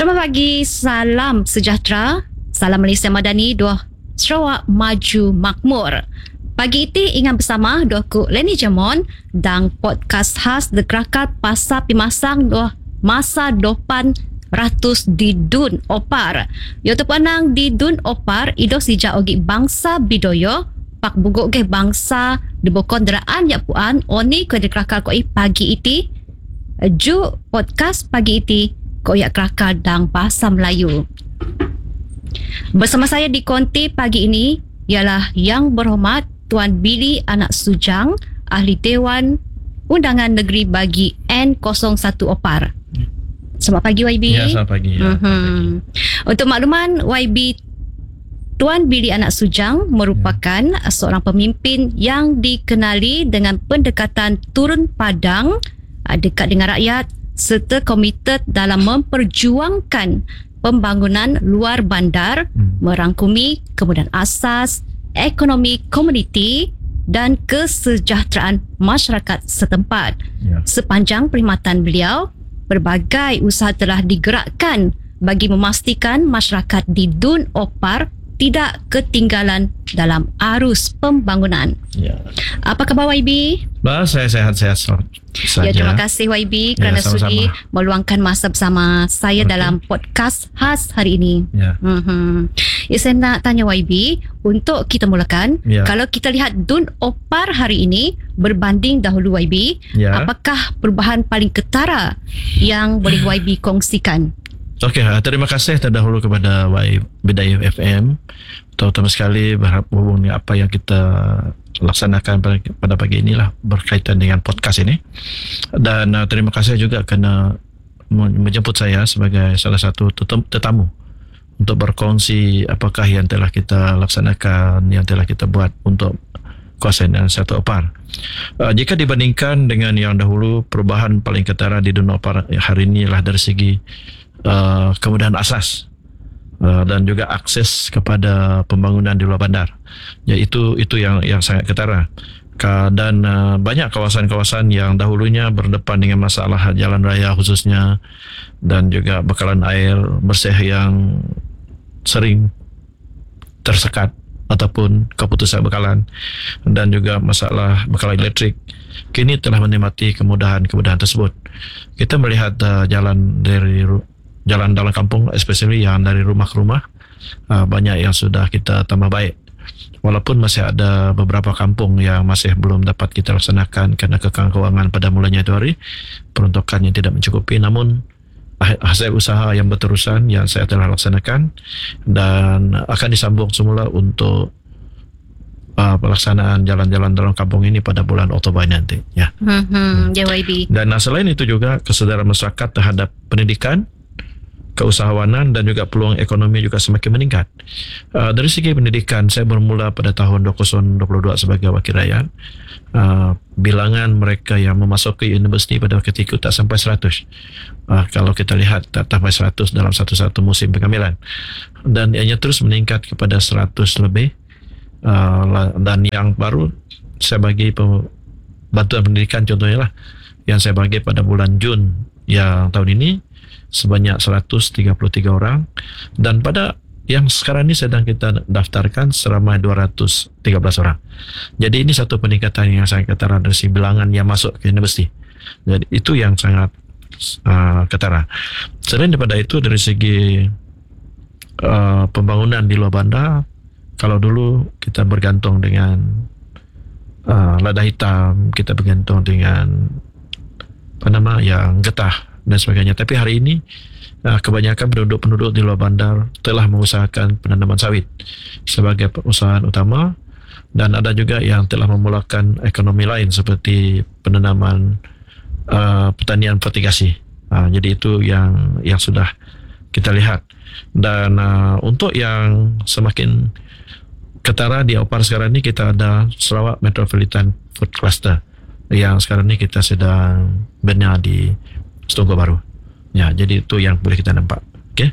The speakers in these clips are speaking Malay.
Selamat pagi, salam sejahtera, salam Malaysia Madani, doa Sarawak maju makmur. Pagi ini ingat bersama doaku Leni Jamon dan podcast khas The Kerakar pasal pimasang doa masa depan ratus di Dun Opar. Youtube panang di Dun Opar ido sijak ogi bangsa bidoyo pak bugok ke bangsa debokonderaan ya puan oni ke The Kerakar koi pagi iti ju podcast pagi iti koyak Kerakar dan bahasa Melayu. Bersama saya di konti pagi ini ialah Yang Berhormat Tuan Billy Anak Sujang, Ahli Dewan Undangan Negeri bagi N01 Opar. Selamat pagi YB. Ya, selamat pagi. Untuk makluman, YB, Tuan Billy Anak Sujang merupakan seorang pemimpin yang dikenali dengan pendekatan turun padang, dekat dengan rakyat serta komited dalam memperjuangkan pembangunan luar bandar, merangkumi kemudahan asas, ekonomi komuniti dan kesejahteraan masyarakat setempat. Sepanjang perkhidmatan beliau, berbagai usaha telah digerakkan bagi memastikan masyarakat di Dun Opar tidak ketinggalan dalam arus pembangunan. Apa khabar YB? Saya sehat-sehat saja. Ya, terima kasih YB kerana sudi meluangkan masa bersama saya dalam podcast khas hari ini. Saya nak tanya YB, untuk kita mulakan, kalau kita lihat Dun Opar hari ini berbanding dahulu YB, apakah perubahan paling ketara yang boleh YB kongsikan? Okey, terima kasih terdahulu kepada Bidayuh FM, terutama sekali berhubung dengan apa yang kita laksanakan pada pagi inilah berkaitan dengan podcast ini. Dan terima kasih juga kerana menjemput saya sebagai salah satu tetamu untuk berkongsi apakah yang telah kita laksanakan, yang telah kita buat untuk kawasan N01 Opar. Jika dibandingkan dengan yang dahulu, perubahan paling ketara di Dun Opar hari ini adalah dari segi kemudahan asas dan juga akses kepada pembangunan di luar bandar. Itu yang sangat ketara. Dan banyak kawasan-kawasan yang dahulunya berdepan dengan masalah jalan raya khususnya dan juga bekalan air bersih yang sering tersekat ataupun keputusan bekalan dan juga masalah bekalan elektrik, kini telah menikmati kemudahan tersebut. Kita melihat jalan dalam kampung, especially yang dari rumah ke rumah, banyak yang sudah kita tambah baik. Walaupun masih ada beberapa kampung yang masih belum dapat kita laksanakan kerana kekurangan kewangan pada mulanya itu hari, peruntukan yang tidak mencukupi, namun hasil usaha yang berterusan yang saya telah laksanakan dan akan disambung semula untuk pelaksanaan jalan-jalan dalam kampung ini pada bulan Oktober nanti. YB. Dan selain itu juga kesedaran masyarakat terhadap pendidikan, keusahawanan dan juga peluang ekonomi juga semakin meningkat. Dari segi pendidikan, saya bermula pada tahun 2022 sebagai wakil rakyat. Bilangan mereka yang memasuki universiti pada waktu itu tak sampai 100. Kalau kita lihat tak sampai 100 dalam satu musim pengambilan. Dan ianya terus meningkat kepada 100 lebih. Dan yang baru saya bagi bantuan pendidikan contohnya lah yang saya bagi pada bulan Jun yang tahun ini sebanyak 133 orang, dan pada yang sekarang ini sedang kita daftarkan seramai 213 orang. Jadi ini satu peningkatan yang sangat ketara dari segi bilangan yang masuk ke universiti. Jadi itu yang sangat ketara. Selain daripada itu, dari segi pembangunan di luar bandar, kalau dulu kita bergantung dengan lada hitam, kita bergantung dengan yang getah dan sebagainya. Tapi hari ini kebanyakan penduduk di luar bandar telah mengusahakan penanaman sawit sebagai perusahaan utama, dan ada juga yang telah memulakan ekonomi lain seperti penanaman pertanian vertigasi. Jadi itu yang sudah kita lihat. Dan untuk yang semakin ketara di Opar sekarang ini, kita ada Sarawak Metropolitan Food Cluster yang sekarang ini kita sedang bina di Selangor Baru. Jadi itu yang boleh kita nampak. Okey.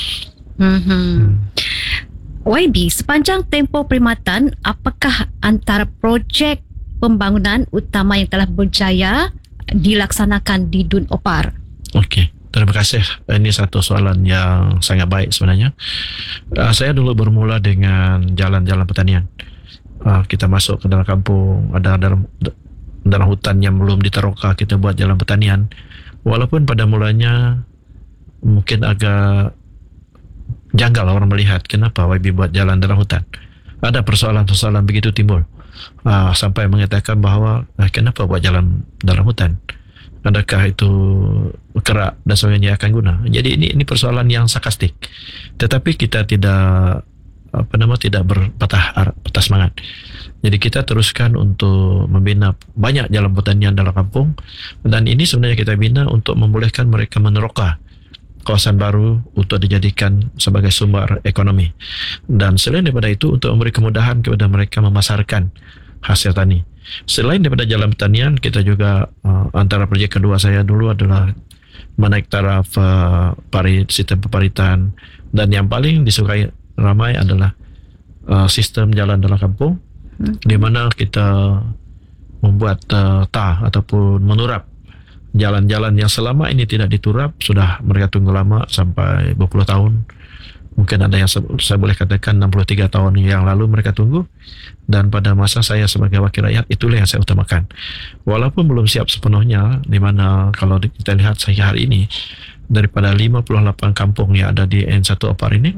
YB, sepanjang tempoh perkhidmatan, apakah antara projek pembangunan utama yang telah berjaya dilaksanakan di Dun Opar? Okey. Terima kasih. Ini satu soalan yang sangat baik sebenarnya. Saya dulu bermula dengan jalan-jalan pertanian. Kita masuk ke dalam kampung, ada dalam hutan yang belum diteroka, kita buat jalan pertanian. Walaupun pada mulanya mungkin agak janggal orang melihat kenapa YB buat jalan dalam hutan. Ada persoalan-persoalan begitu timbul. Sampai mengatakan bahawa kenapa buat jalan dalam hutan? Adakah itu kerak dan sebagainya akan guna? Jadi ini persoalan yang sarkastik. Tetapi kita tidak berpatah semangat. Jadi kita teruskan untuk membina banyak jalan pertanian dalam kampung, dan ini sebenarnya kita bina untuk membolehkan mereka meneroka kawasan baru untuk dijadikan sebagai sumber ekonomi. Dan selain daripada itu, untuk memberi kemudahan kepada mereka memasarkan hasil tani. Selain daripada jalan pertanian, kita juga antara projek kedua saya dulu adalah menaik taraf sistem peparitan, dan yang paling disukai ramai adalah sistem jalan dalam kampung, di mana kita membuat ataupun menurap jalan-jalan yang selama ini tidak diturap. Sudah mereka tunggu lama sampai berpuluh tahun, mungkin ada yang saya boleh katakan 63 tahun yang lalu mereka tunggu, dan pada masa saya sebagai wakil rakyat itulah yang saya utamakan. Walaupun belum siap sepenuhnya, di mana kalau kita lihat saya hari ini daripada 58 kampung yang ada di N1 Opar ini,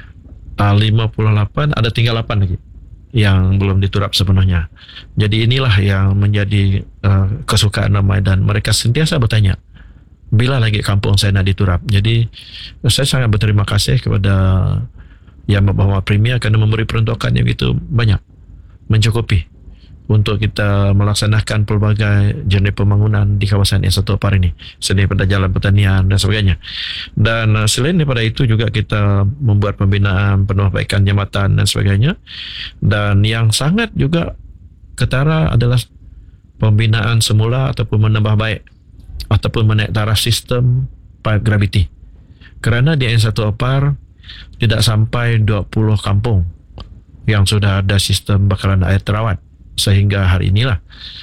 58 ada tinggal 8 lagi yang belum diturap sepenuhnya. Jadi inilah yang menjadi kesukaan ramai, dan mereka sentiasa bertanya, bila lagi kampung saya nak diturap. Jadi saya sangat berterima kasih kepada Yang Berhormat Premier kerana memberi peruntukan yang begitu banyak, mencukupi untuk kita melaksanakan pelbagai jenis pembangunan di kawasan N1 Opar ini, selain daripada jalan pertanian dan sebagainya. Dan selain daripada itu juga kita membuat pembinaan perbaikan jambatan dan sebagainya. Dan yang sangat juga ketara adalah pembinaan semula ataupun menambah baik ataupun menaik taraf sistem pipe gravity. Kerana di N1 Opar tidak sampai 20 kampung yang sudah ada sistem bakalan air terawat sehingga hari inilah.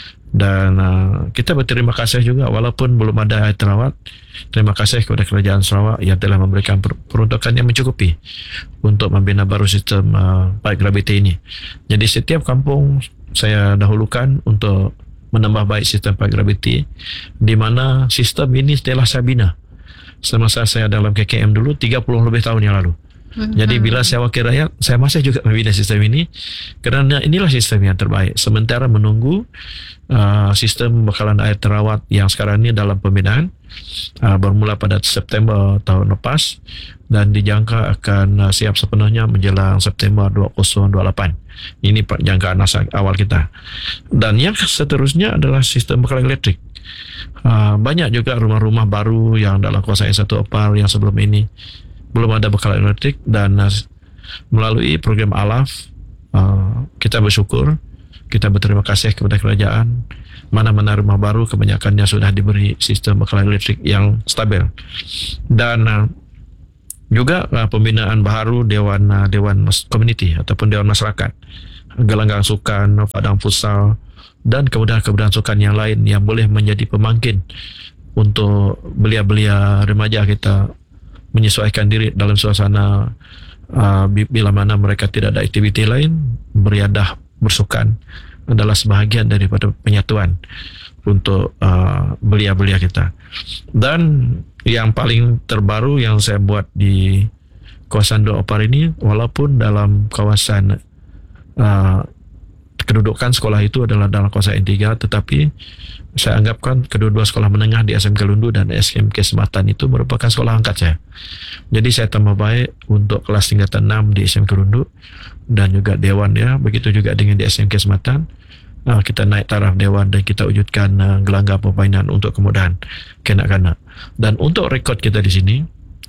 Dan kita berterima kasih juga, walaupun belum ada air terawat, terima kasih kepada Kerajaan Sarawak yang telah memberikan peruntukan yang mencukupi untuk membina baru sistem pipe gravity ini. Jadi setiap kampung saya dahulukan untuk menambah baik sistem pipe gravity, di mana sistem ini telah saya bina semasa saya dalam KKM dulu 30 lebih tahun yang lalu. Jadi bila saya wakil rakyat, saya masih juga membina sistem ini kerana inilah sistem yang terbaik. Sementara menunggu sistem bekalan air terawat yang sekarang ini dalam pembinaan, bermula pada September tahun lepas dan dijangka akan siap sepenuhnya menjelang September 2028. Ini jangkaan awal kita. Dan yang seterusnya adalah sistem bekalan elektrik. Banyak juga rumah-rumah baru yang dalam kawasan N1 Opar yang sebelum ini belum ada bekalan elektrik, dan melalui program ALAF kita bersyukur, kita berterima kasih kepada kerajaan, mana-mana rumah baru kebanyakannya sudah diberi sistem bekalan elektrik yang stabil. Dan juga pembinaan baru dewan komuniti ataupun dewan masyarakat, gelanggang sukan, padang futsal, dan kemudahan-kemudahan sukan yang lain yang boleh menjadi pemangkin untuk belia-belia remaja kita menyesuaikan diri dalam suasana bila mana mereka tidak ada aktiviti lain. Beriadah, bersukan adalah sebahagian daripada penyatuan untuk belia-belia kita. Dan yang paling terbaru yang saya buat di kawasan Dua Opar ini, walaupun dalam kawasan kedudukan sekolah itu adalah dalam kawasan N3, tetapi saya anggapkan kedua-dua sekolah menengah di SMK Lundu dan SMK Sematan itu merupakan sekolah angkat saya. Jadi saya tambah baik untuk kelas tingkatan 6 di SMK Lundu dan juga dewan ya. Begitu juga dengan di SMK Sematan. Kita naik taraf dewan dan kita wujudkan gelanggang permainan untuk kemudahan kanak-kanak. Dan untuk rekod kita di sini,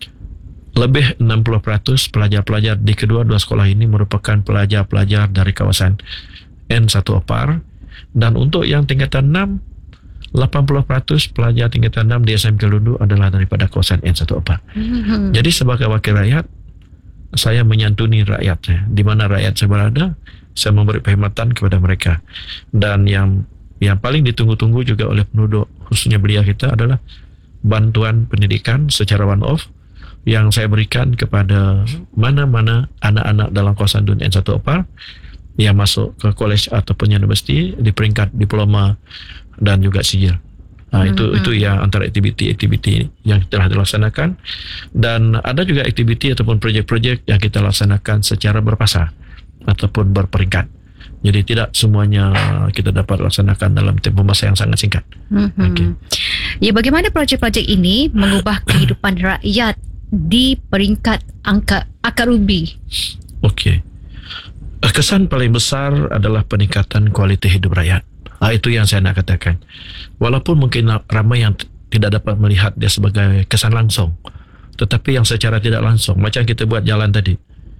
lebih 60% pelajar-pelajar di kedua-dua sekolah ini merupakan pelajar-pelajar dari kawasan N1 Opar. Dan untuk yang tingkatan 6, 80% pelajar tingkatan 6 di SMK Lundu adalah daripada kawasan N1 Opar. Jadi sebagai wakil rakyat, saya menyantuni rakyat saya. Di mana rakyat saya berada, saya memberi perkhidmatan kepada mereka. Dan yang paling ditunggu-tunggu juga oleh penduduk, khususnya belia kita, adalah bantuan pendidikan secara one-off yang saya berikan kepada mana-mana anak-anak dalam kawasan Dun N1 Opal yang masuk ke college ataupun universiti di peringkat diploma dan juga sijil. Itu yang antara aktiviti-aktiviti yang telah dilaksanakan, dan ada juga aktiviti ataupun projek-projek yang kita laksanakan secara berfasa ataupun berperingkat. Jadi tidak semuanya kita dapat laksanakan dalam tempoh masa yang sangat singkat. Okay. Ya, bagaimana projek-projek ini mengubah kehidupan rakyat di peringkat akar ubi? Okey. Kesan paling besar adalah peningkatan kualiti hidup rakyat. Itu yang saya nak katakan. Walaupun mungkin ramai yang tidak dapat melihat dia sebagai kesan langsung, tetapi yang secara tidak langsung, macam kita buat jalan tadi,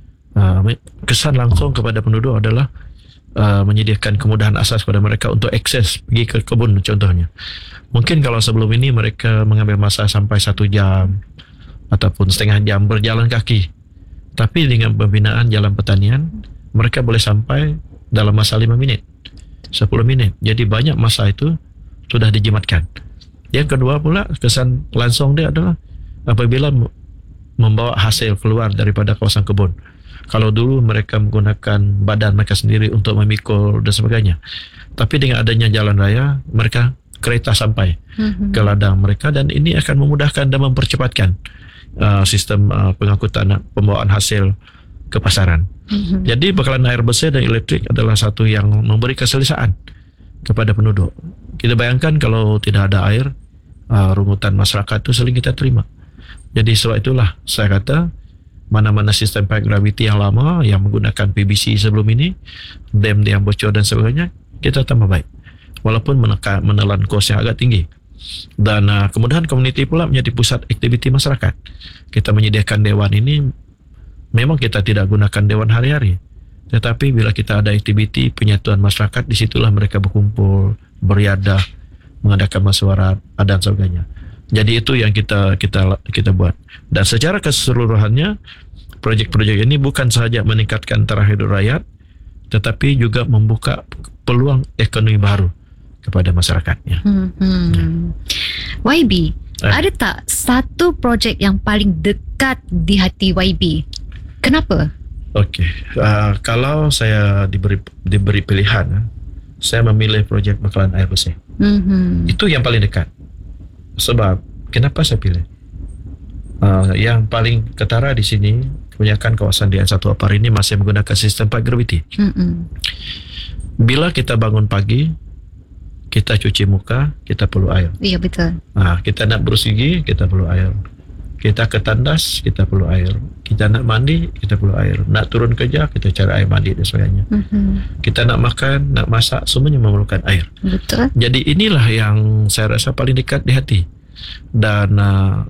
kesan langsung kepada penduduk adalah menyediakan kemudahan asas kepada mereka untuk akses pergi ke kebun contohnya. Mungkin kalau sebelum ini mereka mengambil masa sampai 1 jam ataupun setengah jam berjalan kaki, tapi dengan pembinaan jalan pertanian mereka boleh sampai dalam masa 5 minit, 10 minit. Jadi banyak masa itu sudah dijimatkan. Yang kedua pula, kesan langsung dia adalah apabila membawa hasil keluar daripada kawasan kebun. Kalau dulu mereka menggunakan badan mereka sendiri untuk memikul dan sebagainya, tapi dengan adanya jalan raya, mereka kereta sampai ke ladang mereka, dan ini akan memudahkan dan mempercepatkan sistem pengangkutan pembawaan hasil ke pasaran. Jadi bekalan air bersih dan elektrik adalah satu yang memberi keselesaan kepada penduduk. Kita bayangkan kalau tidak ada air, rungutan masyarakat itu sering kita terima. Jadi sebab itulah saya kata mana-mana sistem pipe gravity yang lama yang menggunakan PVC sebelum ini, dam yang bocor dan sebagainya, kita tambah baik walaupun menelan kos yang agak tinggi. Dan kemudahan komuniti pula menjadi pusat aktiviti masyarakat. Kita menyediakan dewan ini, memang kita tidak gunakan dewan hari-hari, tetapi bila kita ada aktiviti penyatuan masyarakat, disitulah mereka berkumpul, beriadah, mengadakan mesyuarat dan sebagainya. Jadi itu yang kita buat. Dan secara keseluruhannya, projek-projek ini bukan sahaja meningkatkan taraf hidup rakyat, tetapi juga membuka peluang ekonomi baru kepada masyarakatnya. YB, ada tak satu projek yang paling dekat di hati YB? Kenapa? Okey, kalau saya diberi pilihan, saya memilih projek bekalan air bersih. Itu yang paling dekat. Sebab kenapa saya pilih? Yang paling ketara di sini, kebanyakan kawasan di N1 Opal ini masih menggunakan sistem pipe gravity. Bila kita bangun pagi, kita cuci muka, kita perlu air. Iya, betul. Kita nak berus gigi, kita perlu air. Kita ke tandas, kita perlu air. Kita nak mandi, kita perlu air. Nak turun kerja, kita cari air mandi dan sebagainya. Kita nak makan, nak masak, semuanya memerlukan air. Betul. Jadi inilah yang saya rasa paling dekat di hati. Dan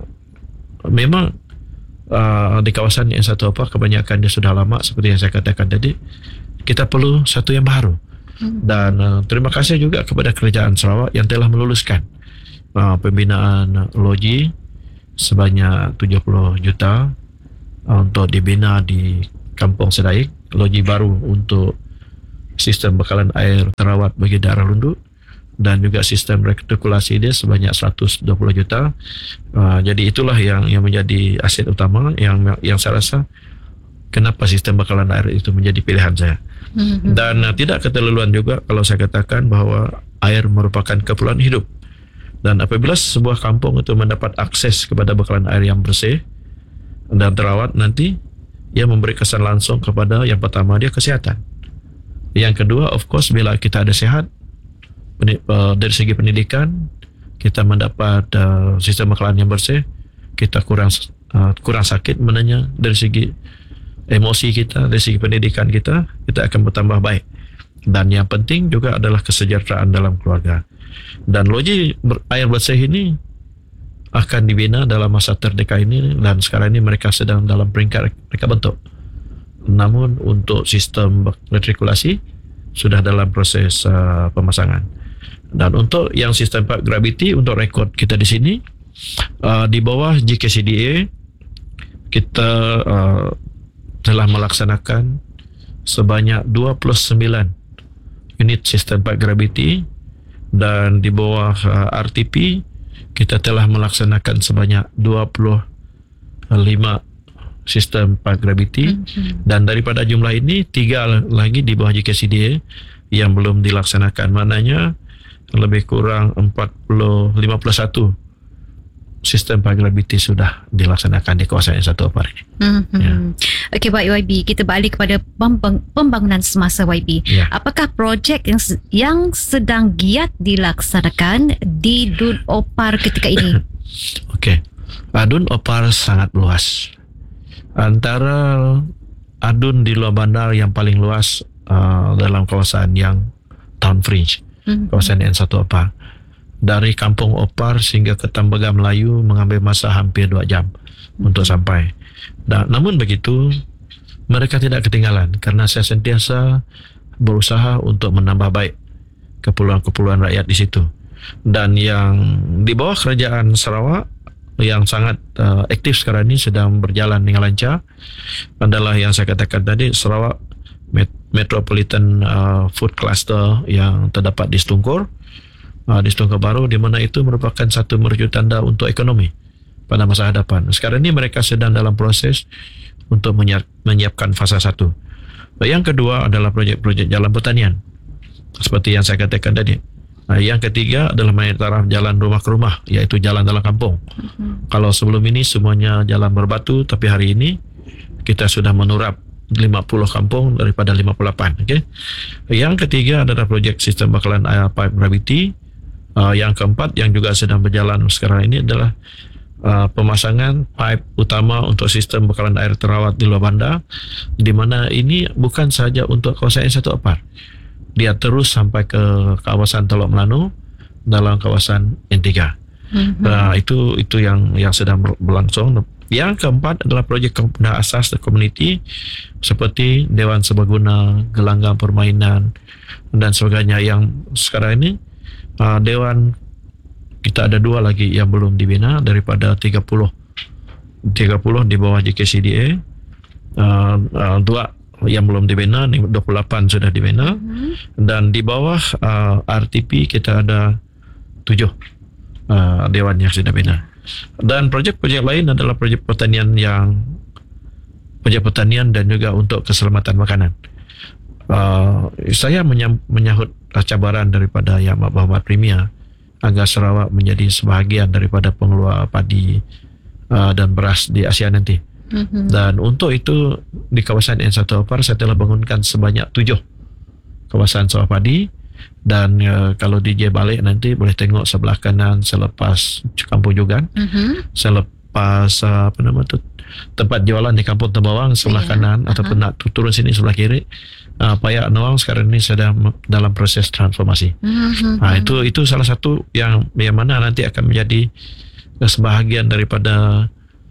memang di kawasan N1 Opal kebanyakan dia sudah lama, seperti yang saya katakan tadi. Kita perlu satu yang baru. Dan terima kasih juga kepada Kerajaan Sarawak yang telah meluluskan pembinaan loji sebanyak 70 juta untuk dibina di Kampung Sedaik, loji baru untuk sistem bekalan air terawat bagi daerah Lundu, dan juga sistem retikulasi dia sebanyak 120 juta. Jadi itulah yang menjadi aset utama yang saya rasa kenapa sistem bekalan air itu menjadi pilihan saya. Dan tidak keterlaluan juga kalau saya katakan bahawa air merupakan keperluan hidup. Dan apabila sebuah kampung itu mendapat akses kepada bekalan air yang bersih dan terawat, nanti ia memberi kesan langsung kepada, yang pertama dia kesihatan. Yang kedua, of course, bila kita ada sihat, dari segi pendidikan, kita mendapat sistem bekalan yang bersih, kita kurang sakit menanya dari segi emosi kita, dari segi pendidikan kita akan bertambah baik. Dan yang penting juga adalah kesejahteraan dalam keluarga. Dan loji air bersih ini akan dibina dalam masa terdekat ini, dan sekarang ini mereka sedang dalam peringkat mereka bentuk. Namun untuk sistem retikulasi sudah dalam proses pemasangan. Dan untuk yang sistem pipe gravity, untuk rekod kita di sini, di bawah GKCDA kita telah melaksanakan sebanyak 29 unit sistem pipe gravity, dan di bawah RTP kita telah melaksanakan sebanyak 25 sistem pipe gravity, dan daripada jumlah ini 3 lagi di bawah JKCDA yang belum dilaksanakan. Maknanya lebih kurang 51 sistem pipe gravity sudah dilaksanakan di kawasan N1 Opar ini. Ya. Okey, baik YB, kita balik kepada pembangunan semasa YB. Ya. Apakah projek yang sedang giat dilaksanakan di DUN Opar ketika ini? Okey. DUN Opar sangat luas. Antara adun di luar bandar yang paling luas dalam kawasan yang Town Fringe, kawasan N1 Opar. Dari Kampung Opar sehingga ke Tembaga Melayu mengambil masa hampir 2 jam untuk sampai. Dan namun begitu, mereka tidak ketinggalan kerana saya sentiasa berusaha untuk menambah baik keperluan-keperluan rakyat di situ. Dan yang di bawah Kerajaan Sarawak yang sangat aktif sekarang ini sedang berjalan dengan lancar adalah yang saya katakan tadi, Sarawak Metropolitan Food Cluster yang terdapat di Setungkur, di Setungkur Baru, di mana itu merupakan satu merujuk tanda untuk ekonomi pada masa hadapan. Sekarang ini mereka sedang dalam proses untuk menyiapkan fasa 1. Yang kedua adalah projek-projek jalan pertanian seperti yang saya katakan tadi. Yang ketiga adalah mengenai taraf jalan rumah ke rumah, iaitu jalan dalam kampung. Kalau sebelum ini semuanya jalan berbatu, tapi hari ini kita sudah menurap 50 kampung daripada 58. Okay? Yang ketiga adalah projek sistem bakalan air pipe gravity. Yang keempat yang juga sedang berjalan sekarang ini adalah pemasangan pipe utama untuk sistem bakalan air terawat di luar bandar, di mana ini bukan sahaja untuk kawasan N1 Opar, dia terus sampai ke kawasan Teluk Melanu dalam kawasan N3. Itu yang sedang berlangsung. Yang keempat adalah projek kemudahan asas community seperti Dewan Serbaguna, gelanggang permainan dan sebagainya. Yang sekarang ini Dewan kita ada 2 lagi yang belum dibina daripada 30 di bawah JKCDA, 2 yang belum dibina, 28 sudah dibina, dan di bawah RTP kita ada 7 dewan yang sudah bina. Dan projek-projek lain adalah projek pertanian dan juga untuk keselamatan makanan. Saya menyahut cabaran daripada Yang Amat Berhormat Premier agar Sarawak menjadi sebahagian daripada pengeluar padi dan beras di Asia nanti. Dan untuk itu di kawasan N1 Opar saya telah bangunkan sebanyak 7 kawasan sawah padi. Dan kalau DJ balik nanti boleh tengok sebelah kanan selepas Kampung Jugan, selepas tempat jualan di Kampung Tembawang sebelah kanan, ataupun nak turun sini sebelah kiri, Payak Noang sekarang ini sedang dalam proses transformasi. Itu salah satu yang mana nanti akan menjadi sebahagian daripada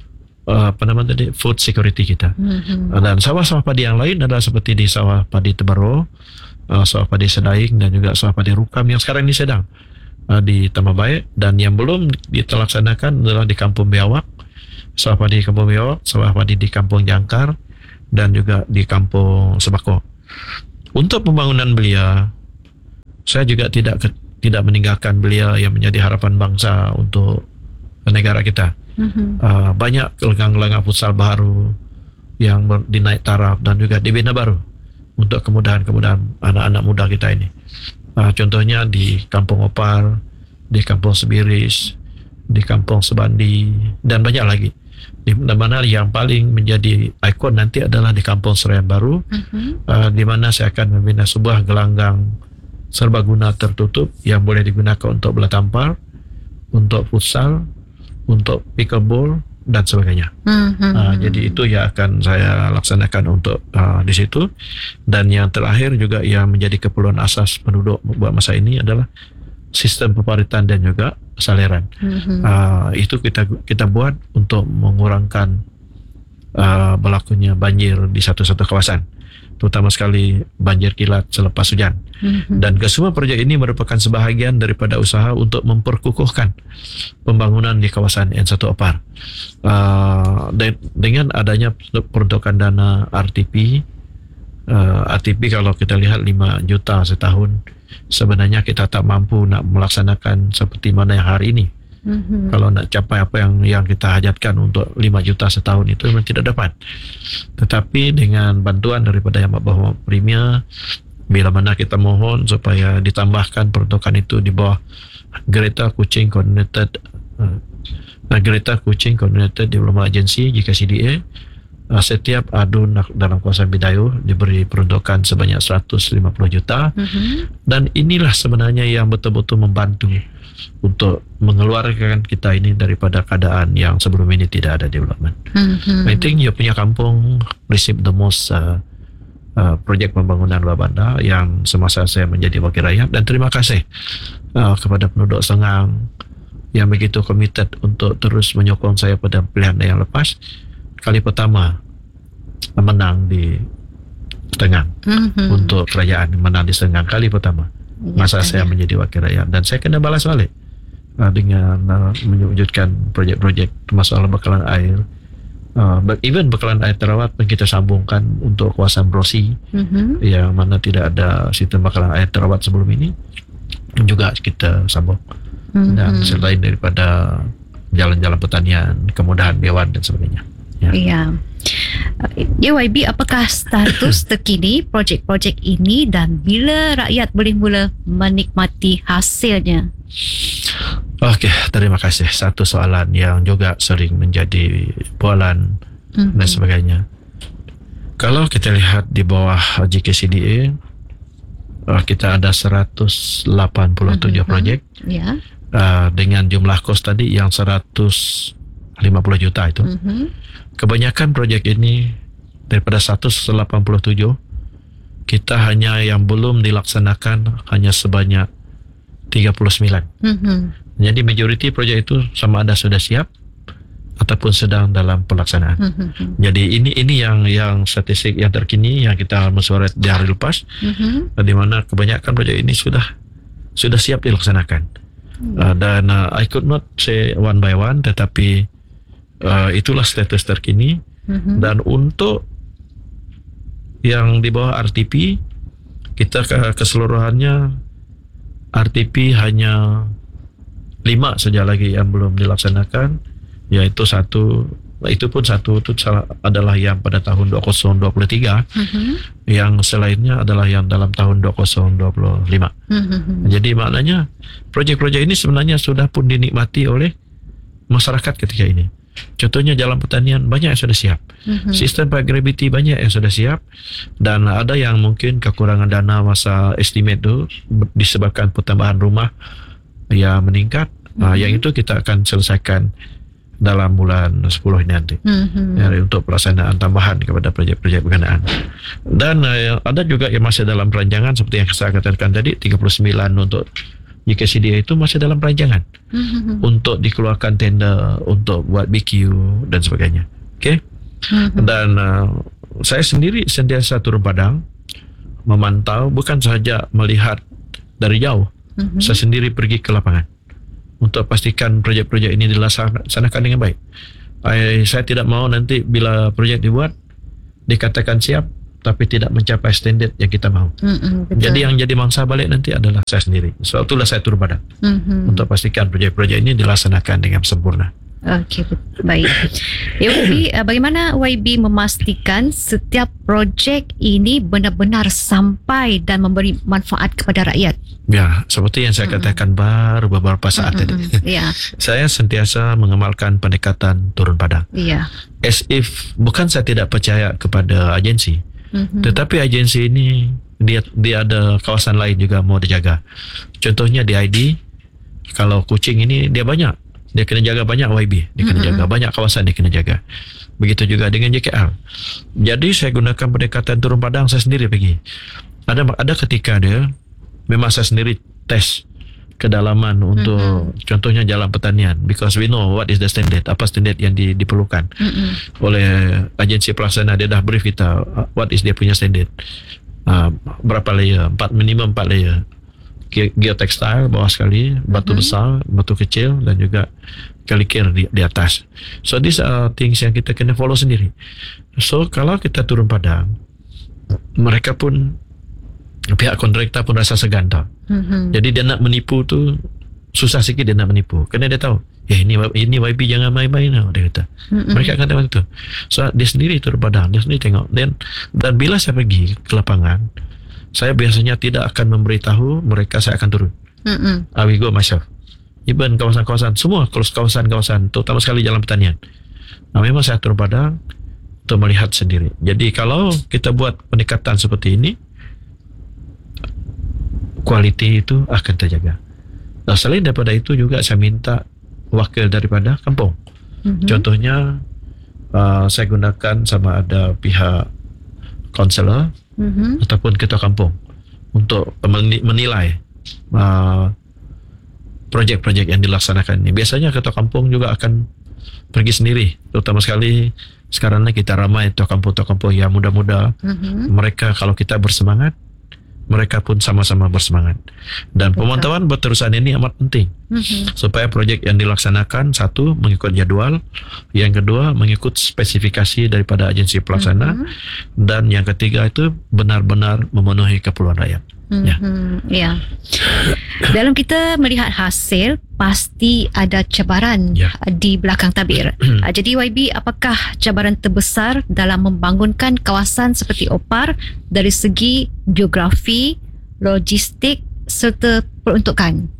food security kita. Dan sawah-sawah padi yang lain adalah seperti di sawah padi Tebaro, sawah padi Sedaing, dan juga sawah padi Rukam yang sekarang ini sedang di Tambah Baik, dan yang belum dilaksanakan adalah di Kampung Biawak, sawah padi Kampung Biawak, sawah padi di Kampung Jangkar, dan juga di Kampung Sebako. Untuk pembangunan belia, saya juga tidak meninggalkan belia yang menjadi harapan bangsa untuk negara kita. Banyak gelanggang futsal baru yang dinaik taraf dan juga dibina baru untuk kemudahan-kemudahan anak-anak muda kita ini. Contohnya di Kampung Opar, di Kampung Sebiris, di Kampung Sebandi, dan banyak lagi. Di mana yang paling menjadi ikon nanti adalah di Kampung Serayan Baru, di mana saya akan membina sebuah gelanggang serbaguna tertutup yang boleh digunakan untuk bola tampar, untuk futsal, untuk pickleball dan sebagainya. Jadi itu yang akan saya laksanakan untuk di situ. Dan yang terakhir juga yang menjadi keperluan asas penduduk buat masa ini adalah sistem peparitan dan juga saliran. Itu kita buat untuk mengurangkan berlakunya banjir di satu-satu kawasan, terutama sekali banjir kilat selepas hujan. Dan kesemua projek ini merupakan sebahagian daripada usaha untuk memperkukuhkan pembangunan di kawasan N1 Opar. Dengan adanya peruntukan dana RTP, kalau kita lihat 5 juta setahun, sebenarnya kita tak mampu nak melaksanakan seperti mana yang hari ini Kalau nak capai apa yang kita hajatkan untuk 5 juta setahun itu memang tidak dapat. Tetapi dengan bantuan daripada Yang Maha Premier, bila mana kita mohon supaya ditambahkan peruntukan itu di bawah Greater Kuching Coordinated Development Agency GKCDA, setiap adun dalam kawasan Bidayuh diberi peruntukan sebanyak 150 juta. Dan inilah sebenarnya yang betul-betul membantu untuk mengeluarkan kita ini daripada keadaan yang sebelum ini tidak ada development. I think you punya kampung receive the most projek pembangunan bawah bandar yang semasa saya menjadi wakil rakyat, dan terima kasih kepada penduduk Sengang yang begitu komited untuk terus menyokong saya pada pilihan yang lepas. Kali pertama menang di Sengang, untuk kerajaan menang di Sengang kali pertama masa saya menjadi wakil rakyat, dan saya kena balas balik dengan mewujudkan projek-projek termasuk bekalan air. Even bekalan air terawat pun kita sambungkan untuk kawasan Brosi, yang mana tidak ada sistem bekalan air terawat sebelum ini, juga kita sambung. Dan selain daripada jalan-jalan pertanian, kemudahan dewan dan sebagainya. Ya. YB, apakah status terkini projek-projek ini dan bila rakyat boleh mula menikmati hasilnya? Okey, terima kasih. Satu soalan yang juga sering menjadi bualan dan sebagainya. Kalau kita lihat di bawah GKCDA, kita ada 187 projek dengan jumlah kos tadi yang 150 juta itu. Kebanyakan projek ini daripada 187, kita hanya yang belum dilaksanakan hanya sebanyak 39. Jadi majoriti projek itu sama ada sudah siap ataupun sedang dalam pelaksanaan. Jadi ini yang statistik yang terkini yang kita mesyuarat di hari lepas, di mana kebanyakan projek ini sudah siap dilaksanakan. Dan I could not say one by one, tetapi itulah status terkini. Dan untuk yang di bawah RTP, kita keseluruhannya RTP hanya 5 saja lagi yang belum dilaksanakan, yaitu satu itu adalah yang pada tahun 2023, yang selainnya adalah yang dalam tahun 2025. Jadi maknanya projek-projek ini sebenarnya sudah pun dinikmati oleh masyarakat ketika ini. Contohnya jalan pertanian banyak yang sudah siap, sistem pipe gravity banyak yang sudah siap, dan ada yang mungkin kekurangan dana masa estimate itu disebabkan pertambahan rumah yang meningkat. Yang itu kita akan selesaikan dalam bulan 10 ini nanti, untuk pelaksanaan tambahan kepada projek-projek berkenaan. Dan ada juga yang masih dalam perancangan seperti yang saya katakan tadi, 39 untuk GKCDA itu masih dalam perancangan untuk dikeluarkan tender untuk buat BQ dan sebagainya. Okay? Dan saya sendiri sentiasa turun padang memantau, bukan sahaja melihat dari jauh, saya sendiri pergi ke lapangan untuk pastikan projek-projek ini dilaksanakan dengan baik. Saya tidak mahu nanti bila projek dibuat dikatakan siap tapi tidak mencapai standard yang kita mahu. Jadi yang jadi mangsa balik nanti adalah saya sendiri. Sebab itulah saya turun padang untuk pastikan projek-projek ini dilaksanakan dengan sempurna. Okey, baik. YB, bagaimana YB memastikan setiap projek ini benar-benar sampai dan memberi manfaat kepada rakyat? Ya, seperti yang saya katakan baru beberapa saat tadi. Saya sentiasa mengamalkan pendekatan turun padang. As if bukan saya tidak percaya kepada agensi, tetapi agensi ini dia ada kawasan lain juga mau dijaga. Contohnya di ID, kalau Kuching ini dia kena jaga banyak YB, dia kena jaga banyak kawasan, dia kena jaga. Begitu juga dengan JKL. Jadi saya gunakan pendekatan turun padang, saya sendiri pergi. Ada ketika dia memang saya sendiri tes kedalaman untuk contohnya jalan pertanian, because we know what is the standard, apa standard yang diperlukan oleh agensi pelaksana. Dia dah brief kita what is dia punya standard, berapa layer, minimum 4 layer geotextile bawah sekali, batu besar, batu kecil, dan juga kalikir di atas. So these are things yang kita kena follow sendiri. So kalau kita turun padang, mereka pun, pihak kontraktor pun rasa segan tau. Jadi dia nak menipu tu susah sikit dia nak menipu. Kerana dia tahu, ini YB jangan main-main lah, dia kata. Mereka akan tengok itu. So dia sendiri turun padang, dia sendiri tengok. Dan bila saya pergi ke lapangan, saya biasanya tidak akan memberitahu mereka saya akan turun. I will go myself. Even kawasan-kawasan, semua kawasan-kawasan, terutama sekali jalan pertanian. Memang saya turun padang untuk melihat sendiri. Jadi kalau kita buat pendekatan seperti ini, kualiti itu akan terjaga. Nah, selain daripada itu juga saya minta wakil daripada kampung. Contohnya saya gunakan sama ada pihak kaunselor ataupun ketua kampung untuk menilai projek-projek yang dilaksanakan ini. Biasanya ketua kampung juga akan pergi sendiri, terutama sekali sekarang ni kita ramai ketua kampung yang muda-muda. Mereka kalau kita bersemangat, mereka pun sama-sama bersemangat. Dan pemantauan berterusan ini amat penting supaya projek yang dilaksanakan, satu, mengikut jadual, yang kedua, mengikut spesifikasi daripada agensi pelaksana, dan yang ketiga itu benar-benar memenuhi keperluan rakyat. Ya. Dalam kita melihat hasil, pasti ada cabaran di belakang tabir. Jadi YB, apakah cabaran terbesar dalam membangunkan kawasan seperti Opar dari segi geografi, logistik serta peruntukan?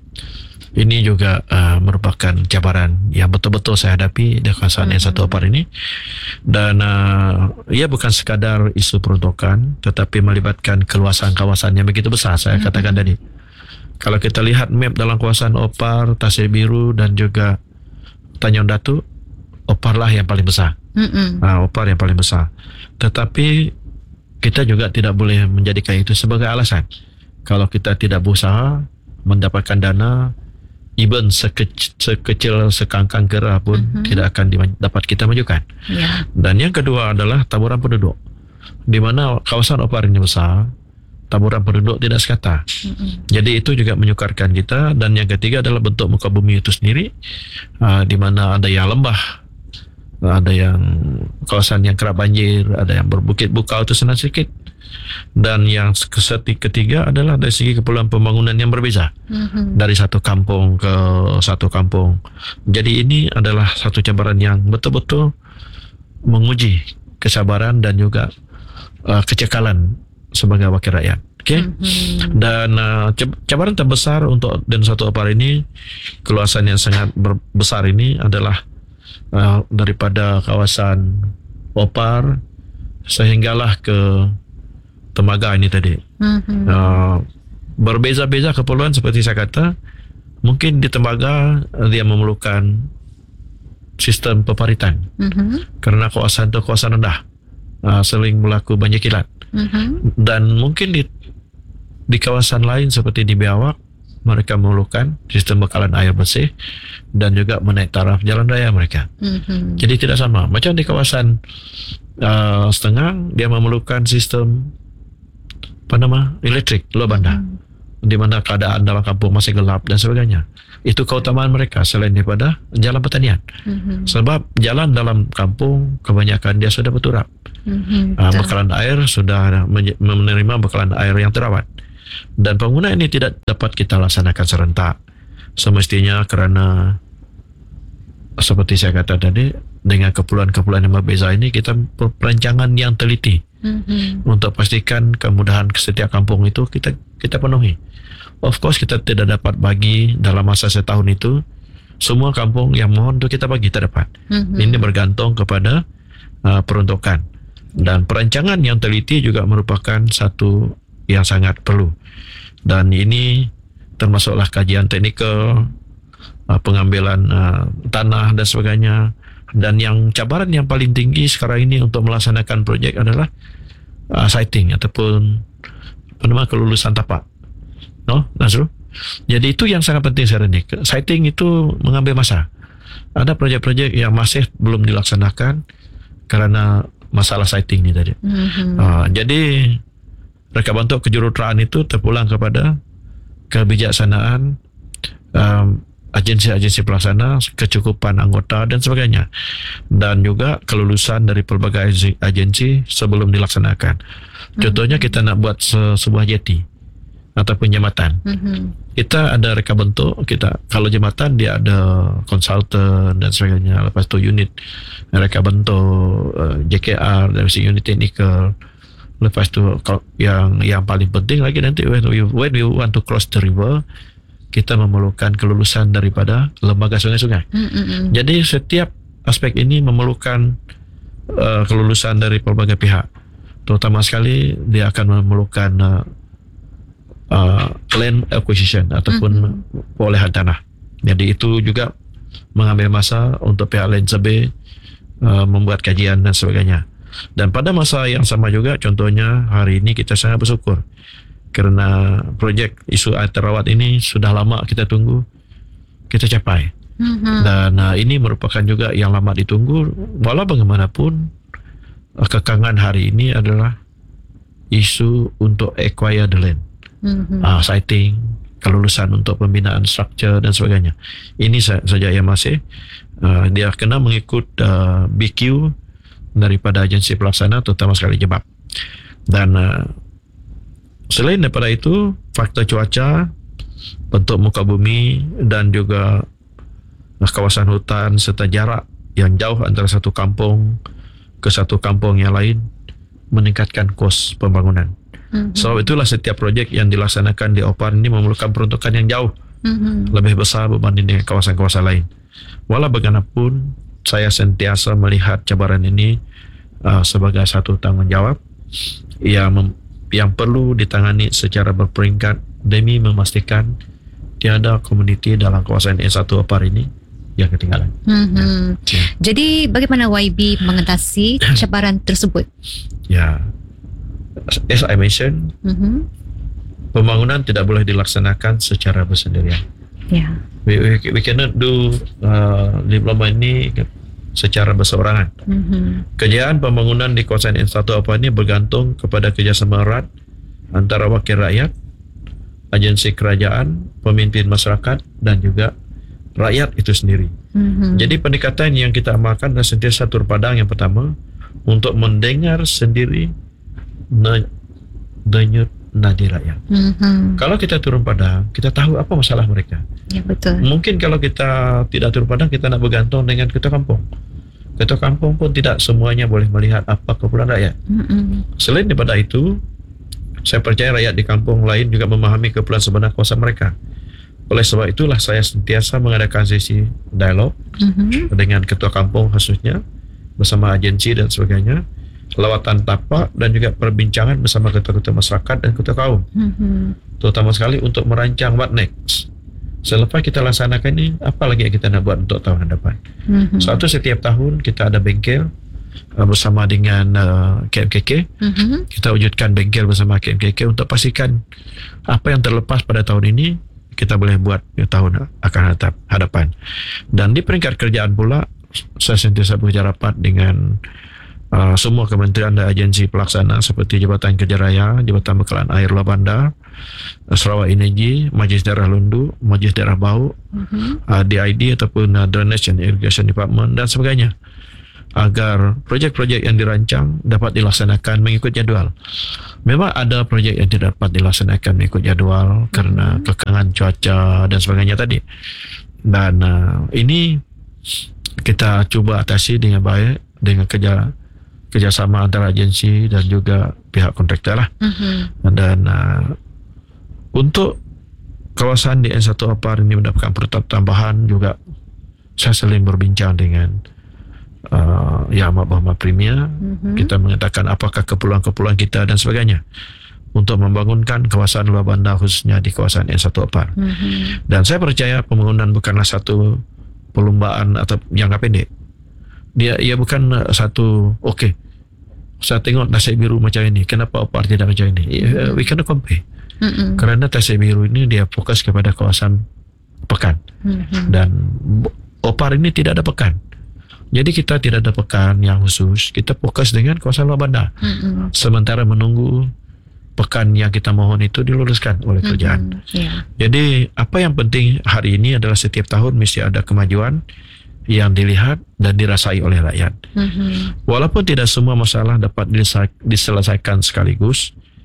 Ini juga merupakan cabaran yang betul-betul saya hadapi di kawasan yang satu Opar ini. Dan ia bukan sekadar isu peruntukan, tetapi melibatkan keluasan kawasan yang begitu besar. Saya katakan tadi, kalau kita lihat map dalam kawasan Opar, Tasir Biru dan juga Tanjung Datu, Opar lah yang paling besar. Opar yang paling besar. Tetapi kita juga tidak boleh menjadikan itu sebagai alasan. Kalau kita tidak berusaha mendapatkan dana, even sekecil sekangkang gerah pun tidak akan dapat kita majukan. Dan yang kedua adalah taburan penduduk. Di mana kawasan Opar ini besar, taburan penduduk tidak sekata. Jadi itu juga menyukarkan kita. Dan yang ketiga adalah bentuk muka bumi itu sendiri, di mana ada yang lembah, ada yang kawasan yang kerap banjir, ada yang berbukit bukau itu senang sedikit. Dan yang ketiga adalah dari segi keperluan pembangunan yang berbeza dari satu kampung ke satu kampung. Jadi ini adalah satu cabaran yang betul-betul menguji kesabaran dan juga kecekalan sebagai wakil rakyat. Dan cabaran terbesar untuk dan satu Opar ini, keluasan yang sangat besar ini adalah daripada kawasan Opar sehinggalah ke Temaga ini tadi. Berbeza-beza keperluan seperti saya kata. Mungkin di Temaga dia memerlukan sistem peparitan. Kerana kawasan itu kawasan rendah, sering berlaku banjir kilat. Dan mungkin di kawasan lain seperti di Biawak, mereka memerlukan sistem bekalan air bersih dan juga menaik taraf jalan raya mereka. Jadi tidak sama. Macam di kawasan Setengah, dia memerlukan sistem elektrik luar bandar, di mana keadaan dalam kampung masih gelap dan sebagainya. Itu keutamaan mereka selain daripada jalan pertanian. Sebab jalan dalam kampung kebanyakan dia sudah berturap. Bekalan air sudah menerima bekalan air yang terawat. Dan penggunaan ini tidak dapat kita laksanakan serentak semestinya, kerana seperti saya kata tadi, dengan keperluan-keperluan yang berbeza ini, kita perancangan yang teliti untuk pastikan kemudahan setiap kampung itu kita penuhi. Of course kita tidak dapat bagi dalam masa setahun itu semua kampung yang mohon untuk kita bagi, tak dapat. Ini bergantung kepada peruntukan. Dan perancangan yang teliti juga merupakan satu yang sangat perlu. Dan ini termasuklah kajian teknikal, pengambilan tanah dan sebagainya. Dan yang cabaran yang paling tinggi sekarang ini untuk melaksanakan projek adalah siting ataupun kelulusan tapak. Nazrul? Jadi itu yang sangat penting sekarang ini. Siting itu mengambil masa. Ada projek-projek yang masih belum dilaksanakan kerana masalah siting ni tadi. Jadi reka bentuk kejuruteraan itu terpulang kepada kebijaksanaan agensi-agensi pelaksana, kecukupan anggota dan sebagainya, dan juga kelulusan dari pelbagai agensi sebelum dilaksanakan. Contohnya kita nak buat sebuah jeti, ataupun jambatan. Kita ada reka bentuk, kita kalau jambatan dia ada konsultan dan sebagainya, lepas tu unit reka bentuk, JKR dari unit teknikal, lepas tu yang paling penting lagi nanti when we want to cross the river, kita memerlukan kelulusan daripada lembaga sungai-sungai. Jadi setiap aspek ini memerlukan kelulusan dari pelbagai pihak. Terutama sekali dia akan memerlukan land acquisition ataupun perolehan tanah. Jadi itu juga mengambil masa untuk pihak land survey membuat kajian dan sebagainya. Dan pada masa yang sama juga, contohnya hari ini kita sangat bersyukur kerana projek isu air terawat ini sudah lama kita tunggu, kita capai. Dan ini merupakan juga yang lama ditunggu. Walau bagaimanapun, kekangan hari ini adalah isu untuk acquire the land, siting, kelulusan untuk pembinaan struktur dan sebagainya. Ini saja yang masih dia kena mengikut BQ daripada agensi pelaksana, terutama sekali JEBAP. Dan selain daripada itu, faktor cuaca, bentuk muka bumi dan juga kawasan hutan serta jarak yang jauh antara satu kampung ke satu kampung yang lain meningkatkan kos pembangunan. Sebab itulah setiap projek yang dilaksanakan di OPAR ini memerlukan peruntukan yang jauh lebih besar berbanding dengan kawasan-kawasan lain. Walau bagaimanapun, saya sentiasa melihat cabaran ini sebagai satu tanggungjawab yang perlu ditangani secara berperingkat demi memastikan tiada komuniti dalam kawasan N1 OPAR ini yang ketinggalan. Jadi bagaimana YB mengatasi cabaran tersebut? Ya, as I mentioned, pembangunan tidak boleh dilaksanakan secara bersendirian. We cannot do development ini secara berseorangan. Kejayaan pembangunan di kawasan N1 OPAR ini bergantung kepada kerjasama erat antara wakil rakyat, agensi kerajaan, pemimpin masyarakat dan juga rakyat itu sendiri. Jadi pendekatan yang kita amalkan adalah sentiasa turun padang yang pertama untuk mendengar sendiri denyut nadi rakyat. Kalau kita turun padang, kita tahu apa masalah mereka. Ya, betul. Mungkin kalau kita tidak turun padang, kita nak bergantung dengan ketua kampung. Ketua kampung pun tidak semuanya boleh melihat apa keperluan rakyat. Selain daripada itu, saya percaya rakyat di kampung lain juga memahami keperluan sebenar kawasan mereka. Oleh sebab itulah saya sentiasa mengadakan sesi dialog dengan ketua kampung khususnya, bersama agensi dan sebagainya, lawatan tapak dan juga perbincangan bersama ketua-ketua masyarakat dan ketua kaum. Terutama sekali untuk merancang what next. Selepas kita laksanakan ini, apa lagi yang kita nak buat untuk tahun depan. Suatu setiap tahun kita ada bengkel bersama dengan KMKK. Kita wujudkan bengkel bersama KMKK untuk pastikan apa yang terlepas pada tahun ini kita boleh buat di tahun akan hadapan. Dan di peringkat kerjaan pula, saya sentiasa bekerja rapat dengan semua kementerian dan agensi pelaksana seperti Jabatan Kerja Raya, Jabatan Bekalan Air Luar Bandar, Sarawak Energy, Majlis Daerah Lundu, Majlis Daerah Bau, DID ataupun Drainage and Irrigation Department dan sebagainya, agar projek-projek yang dirancang dapat dilaksanakan mengikut jadual. Memang ada projek yang tidak dapat dilaksanakan mengikut jadual kerana kekangan cuaca dan sebagainya tadi. Dan ini kita cuba atasi dengan baik dengan kerjasama antara agensi dan juga pihak kontraktor lah. Dan untuk kawasan di N1 OPAR ini mendapatkan peruntukan tambahan juga, saya sering berbincang dengan Yang Amat Berhormat Premier. Kita mengatakan apakah keperluan-keperluan kita dan sebagainya untuk membangunkan kawasan luar bandar khususnya di kawasan N1 OPAR. Dan saya percaya pembangunan bukanlah satu perlumbaan atau jangka pendek. Ia bukan satu saya tengok Tasik Biru macam ini, kenapa OPAR tidak macam ini. We cannot compare. Kerana Tasik Biru ini dia fokus kepada kawasan pekan. Dan OPAR ini tidak ada pekan. Jadi kita tidak ada pekan yang khusus, kita fokus dengan kawasan luar bandar. Sementara menunggu pekan yang kita mohon itu diluluskan oleh kerajaan. Jadi apa yang penting hari ini adalah setiap tahun mesti ada kemajuan yang dilihat dan dirasai oleh rakyat. Walaupun tidak semua masalah dapat diselesaikan sekaligus,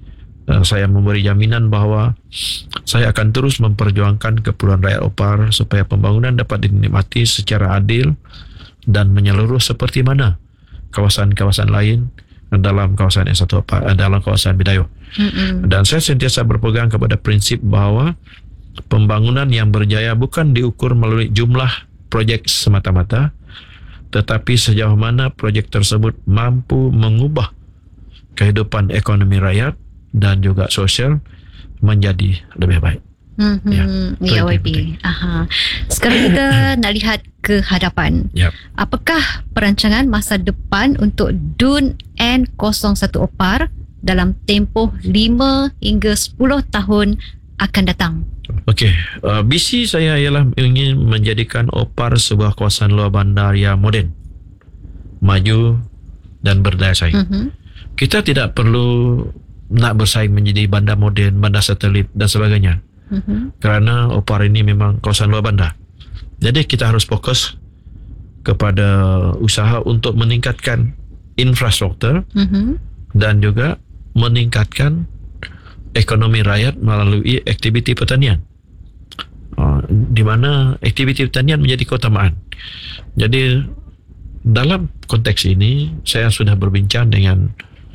Saya memberi jaminan bahawa saya akan terus memperjuangkan keperluan rakyat Opar supaya pembangunan dapat dinikmati secara adil dan menyeluruh seperti mana kawasan-kawasan lain dalam kawasan S1 Opar, dalam kawasan Bidayuh. Dan saya sentiasa berpegang kepada prinsip bahawa pembangunan yang berjaya bukan diukur melalui jumlah projek semata-mata, tetapi sejauh mana projek tersebut mampu mengubah kehidupan ekonomi rakyat dan juga sosial menjadi lebih baik. Ya, YB. Sekarang kita nak lihat ke hadapan. Apakah perancangan masa depan untuk DUN N01 Opar dalam tempoh 5 hingga 10 tahun akan datang? Okey, visi saya ialah ingin menjadikan Opar sebuah kawasan luar bandar yang moden, maju dan berdaya saing. Kita tidak perlu nak bersaing menjadi bandar moden, bandar satelit dan sebagainya. Kerana Opar ini memang kawasan luar bandar. Jadi kita harus fokus kepada usaha untuk meningkatkan infrastruktur dan juga meningkatkan ekonomi rakyat melalui aktiviti pertanian. Di mana aktiviti pertanian menjadi keutamaan. Jadi dalam konteks ini saya sudah berbincang dengan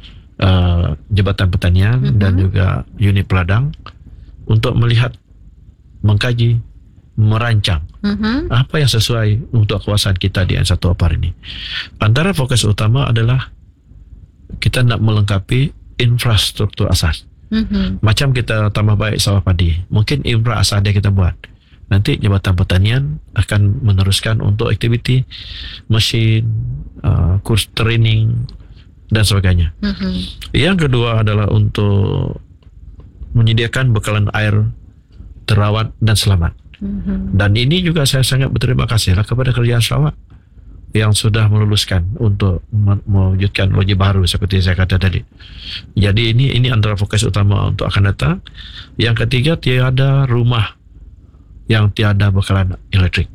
Jabatan Pertanian dan juga unit peladang untuk melihat, mengkaji, merancang apa yang sesuai untuk kawasan kita di N1 Opar ini. Antara fokus utama adalah kita nak melengkapi infrastruktur asas. Macam kita tambah baik sawah padi, mungkin infra asas dia kita buat. Nanti Jabatan Pertanian akan meneruskan untuk aktiviti mesin, kurs training dan sebagainya. Yang kedua adalah untuk menyediakan bekalan air terawat dan selamat. Dan ini juga saya sangat berterima kasih kepada Kerajaan Sarawak yang sudah meluluskan untuk mewujudkan loji baru seperti saya kata tadi. Jadi ini antara fokus utama untuk akan datang. Yang ketiga, tiada rumah yang tiada bekalan elektrik.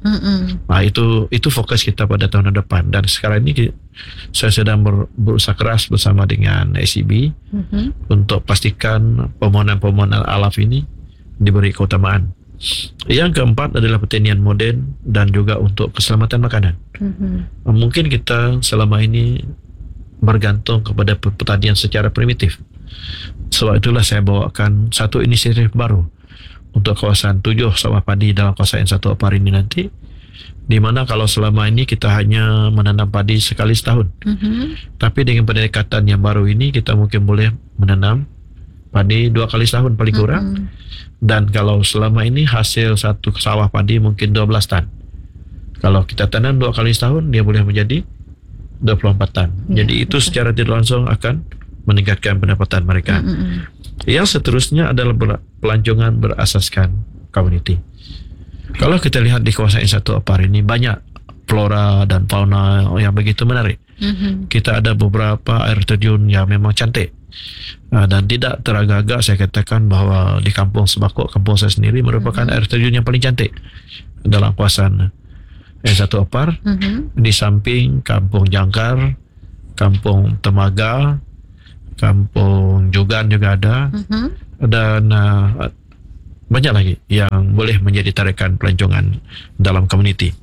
Itu fokus kita pada tahun depan. Dan sekarang ini saya sedang berusaha keras bersama dengan SEB untuk pastikan permohonan-permohonan alaf ini diberi keutamaan. Yang keempat adalah pertanian moden dan juga untuk keselamatan makanan. Mungkin kita selama ini bergantung kepada pertanian secara primitif. Sebab itulah saya bawakan satu inisiatif baru untuk kawasan 7 sawah padi dalam kawasan N1 Opar ini nanti, di mana kalau selama ini kita hanya menanam padi sekali setahun, tapi dengan pendekatan yang baru ini kita mungkin boleh menanam padi 2 kali setahun paling kurang. Dan kalau selama ini hasil satu sawah padi mungkin 12 tan, kalau kita tanam 2 kali setahun dia boleh menjadi 24 tan. Jadi itu secara tidak langsung akan meningkatkan pendapatan mereka. Yang seterusnya adalah pelancongan berasaskan komuniti. Kalau kita lihat di kawasan N1 Opar ini banyak flora dan fauna yang begitu menarik. Kita ada beberapa air terjun yang memang cantik. Dan tidak teragak-agak saya katakan bahawa di Kampung Sebakok, kampung saya sendiri, merupakan air terjun yang paling cantik dalam kawasan N1 Opar. Di samping Kampung Jangkar, Kampung Temaga, Kampung Jogan juga ada, dan banyak lagi yang boleh menjadi tarikan pelancongan dalam komuniti.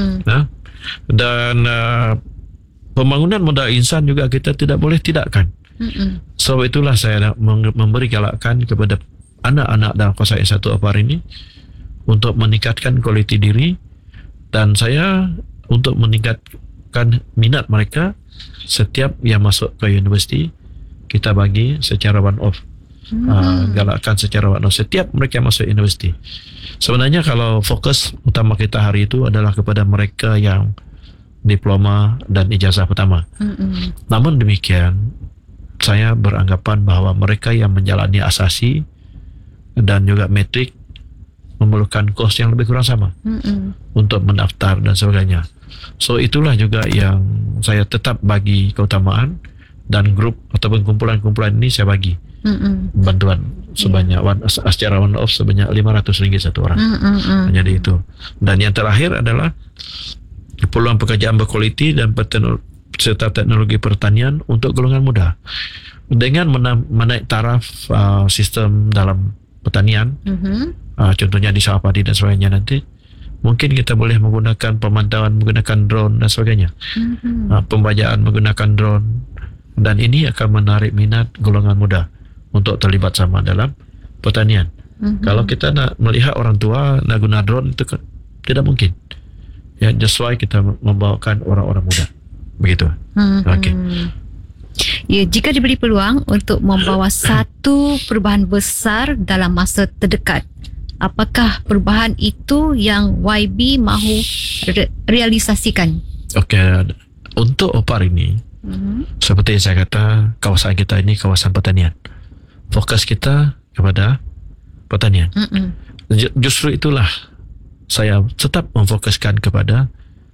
Dan pembangunan modal insan juga kita tidak boleh tidakkan. Sebab itulah saya memberi galakan kepada anak-anak dalam kawasan S1 Opar ini untuk meningkatkan kualiti diri, dan saya untuk meningkatkan minat mereka. Setiap yang masuk ke universiti kita bagi secara one off, galakkan secara one off setiap mereka masuk universiti. Sebenarnya kalau fokus utama kita hari itu adalah kepada mereka yang diploma dan ijazah pertama. Namun demikian, saya beranggapan bahawa mereka yang menjalani asasi dan juga metrik memerlukan kos yang lebih kurang sama untuk mendaftar dan sebagainya. So itulah juga yang saya tetap bagi keutamaan, dan grup ataupun kumpulan-kumpulan ini saya bagi bantuan sebanyak secara one off sebanyak RM500 satu orang. Jadi itu. Dan yang terakhir adalah peluang pekerjaan berkualiti dan serta teknologi pertanian untuk golongan muda. Dengan menaik taraf sistem dalam pertanian, contohnya di sawah padi dan sebagainya nanti, mungkin kita boleh menggunakan pemantauan menggunakan drone dan sebagainya, pembajaan menggunakan drone, dan ini akan menarik minat golongan muda untuk terlibat sama dalam pertanian. Kalau kita nak melihat orang tua nak guna drone itu tidak mungkin. Ya, just why kita membawakan orang-orang muda. Begitu. Okey. Ya, jika diberi peluang untuk membawa satu perubahan besar dalam masa terdekat, apakah perubahan itu yang YB mahu realisasikan? Okey, untuk Opar ini, seperti yang saya kata, kawasan kita ini kawasan pertanian. Fokus kita kepada pertanian. Justru itulah saya tetap memfokuskan kepada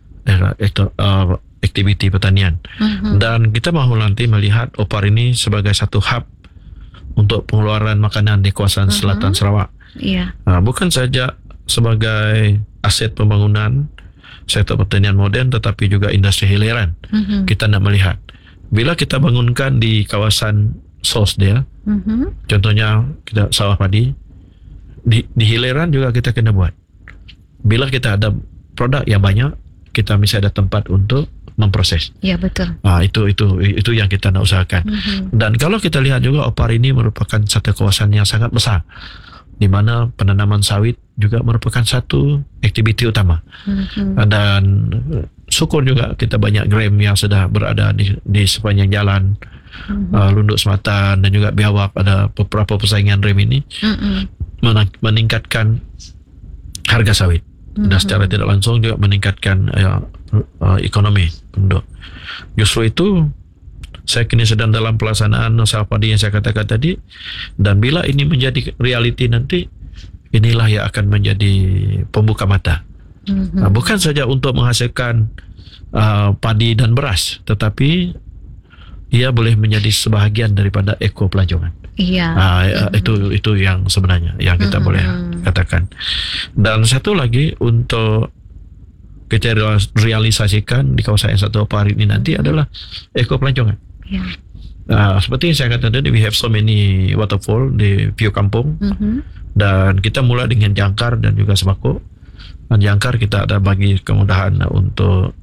aktiviti pertanian. Dan kita mahu nanti melihat Opar ini sebagai satu hub untuk pengeluaran makanan di kawasan selatan Sarawak. Bukan saja sebagai aset pembangunan sektor pertanian moden, tetapi juga industri hileran. Kita nak melihat bila kita bangunkan di kawasan sos dia, contohnya kita sawah padi, di hileran juga kita kena buat. Bila kita ada produk yang banyak, kita mesti ada tempat untuk memproses. Ya, betul. Itu yang kita nak usahakan. Dan kalau kita lihat juga, Opar ini merupakan satu kawasan yang sangat besar, di mana penanaman sawit juga merupakan satu aktiviti utama. Dan syukur juga kita banyak gram yang sudah berada di sepanjang jalan, Lunduk Selatan dan juga Biawak. Ada beberapa persaingan ram ini meningkatkan harga sawit, dan secara tidak langsung juga meningkatkan ekonomi penduduk. Justru itu saya kini sedang dalam pelaksanaan sawah padi yang saya katakan tadi, dan bila ini menjadi realiti nanti, inilah yang akan menjadi pembuka mata. Bukan saja untuk menghasilkan padi dan beras, tetapi ia boleh menjadi sebahagian daripada ekopelancongan. Itu yang sebenarnya yang kita boleh katakan. Dan satu lagi untuk kita realisasikan di kawasan satu Opar ini nanti adalah ekopelancongan. Seperti yang saya kata tadi, we have so many waterfall di View Kampung, dan kita mula dengan jangkar dan juga sembako. Dan jangkar kita ada bagi kemudahan untuk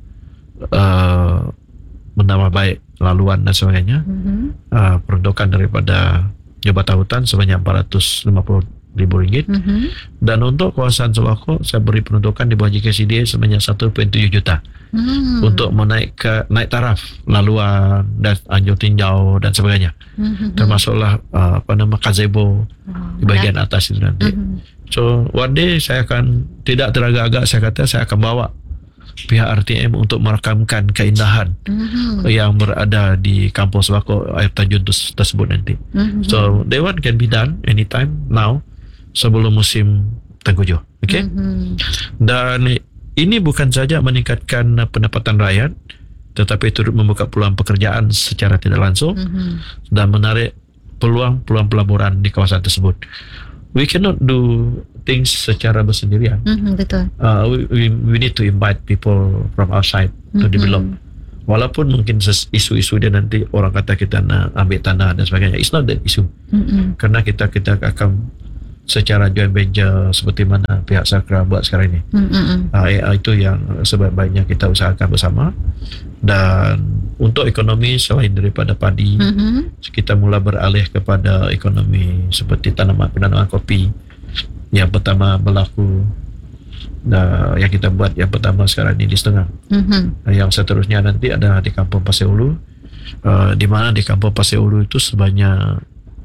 menambah baik laluan dan sebagainya. Peruntukan daripada Jabatan Hutan sebanyak RM450,000. Dan untuk kawasan sembako, saya beri peruntukan di bawah JKCDA sebanyak 1.7 juta untuk naik taraf laluan dan anjur tinjau dan sebagainya. Termasuklah gazebo di bahagian atas itu nanti. So one day saya akan tidak teragak-agak, saya kata saya akan bawa pihak RTM untuk merakamkan keindahan yang berada di kampung sembako air terjun tersebut nanti. So that one can be done anytime now, sebelum musim tengkujuh. Okay? Dan ini bukan saja meningkatkan pendapatan rakyat, tetapi turut membuka peluang pekerjaan secara tidak langsung dan menarik peluang pelaburan di kawasan tersebut. We cannot do things secara bersendirian. Betul. We need to invite people from outside to develop. Walaupun mungkin isu-isu dia nanti orang kata kita nak ambil tanah dan sebagainya, it's not that issue. Kerana kita akan secara joint venture seperti mana pihak Sakra buat sekarang ini. Itu yang sebaik-baiknya kita usahakan bersama. Dan untuk ekonomi selain daripada padi, kita mula beralih kepada ekonomi seperti penanaman kopi. Yang pertama berlaku, yang kita buat yang pertama sekarang ini di Setengah. Yang seterusnya nanti ada di Kampung Pasir Ulu, di mana di Kampung Pasir Ulu itu sebanyak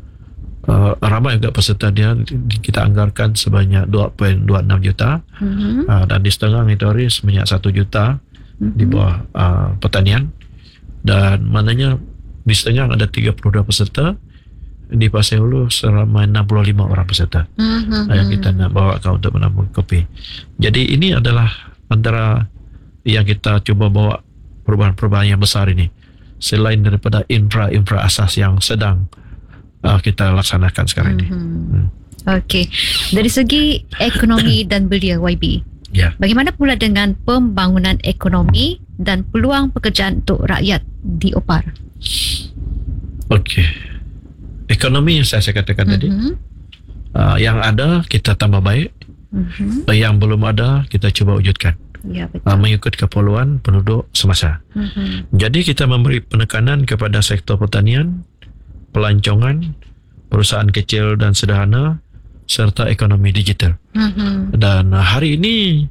ramai juga peserta dia, kita anggarkan sebanyak 2.26 juta. Dan di Setengah itu hari sebanyak 1 juta di bawah pertanian. Dan maknanya di Setengah ada 32 peserta, di Pasir Ulu seramai 65 orang peserta yang kita nak bawa untuk menabung kopi. Jadi ini adalah antara yang kita cuba bawa perubahan-perubahan yang besar ini, selain daripada infra asas yang sedang kita laksanakan sekarang ini. Okey, dari segi ekonomi dan belia YB, bagaimana pula dengan pembangunan ekonomi dan peluang pekerjaan untuk rakyat di Opar. Okey. Ekonomi yang saya katakan tadi, yang ada kita tambah baik, yang belum ada kita cuba wujudkan. Ya, betul. Mengikut keperluan penduduk semasa. Jadi kita memberi penekanan kepada sektor pertanian, pelancongan, perusahaan kecil dan sederhana serta ekonomi digital. Dan hari ini